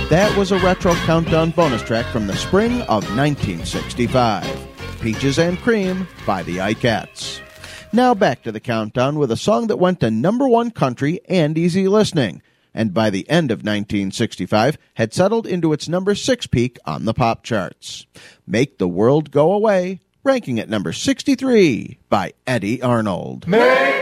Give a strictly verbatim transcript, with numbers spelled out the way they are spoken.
That was a retro countdown bonus track from the spring of nineteen sixty-five. Peaches and Cream by the Ikettes. Now back to the countdown with a song that went to number one country and easy listening, and by the end of nineteen sixty-five had settled into its number six peak on the pop charts. Make the World Go Away, ranking at number sixty-three by Eddie Arnold. Make